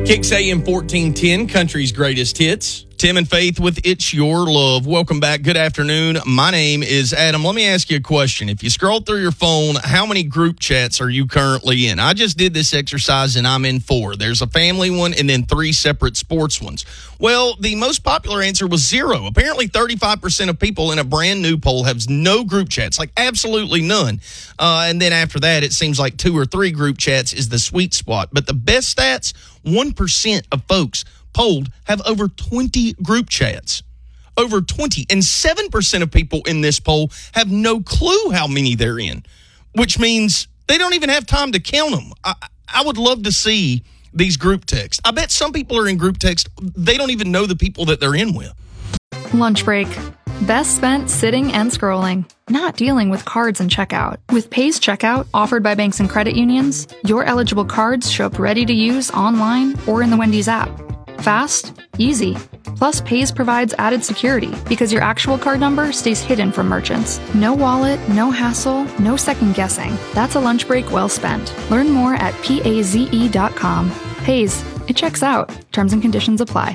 Kicks AM 1410, country's greatest hits. Tim and Faith with It's Your Love. Welcome back. Good afternoon. My name is Adam. Let me ask you a question. If you scroll through your phone, how many group chats are you currently in? I just did this exercise and I'm in 4. There's a family one and then 3 separate sports ones. Well, the most popular answer was 0. Apparently 35% of people in a brand new poll have no group chats, like absolutely none. And then after that, it seems like 2 or 3 group chats is the sweet spot. But the best stats, 1% of folks polled have over 20 group chats. Over 20. And 7% of people in this poll have no clue how many they're in, which means they don't even have time to count them. I would love to see these group texts. I bet some people are in group text. They don't even know the people that they're in with. Lunch break. Best spent sitting and scrolling, not dealing with cards and checkout. With Paze Checkout, offered by banks and credit unions, your eligible cards show up ready to use online or in the Wendy's app. Fast, easy. Plus, Paze provides added security because your actual card number stays hidden from merchants. No wallet, no hassle, no second guessing. That's a lunch break well spent. Learn more at paze.com. Paze, it checks out. Terms and conditions apply.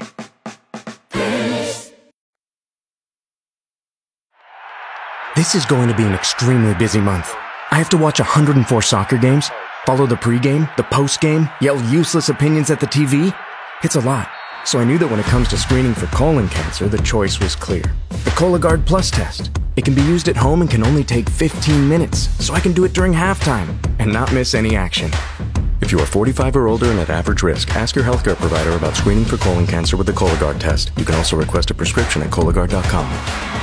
This is going to be an extremely busy month. I have to watch 104 soccer games, follow the pregame, the postgame, yell useless opinions at the TV. It's a lot. So I knew that when it comes to screening for colon cancer, the choice was clear. The Cologuard Plus test. It can be used at home and can only take 15 minutes, so I can do it during halftime and not miss any action. If you are 45 or older and at average risk, ask your healthcare provider about screening for colon cancer with the Cologuard test. You can also request a prescription at Cologuard.com.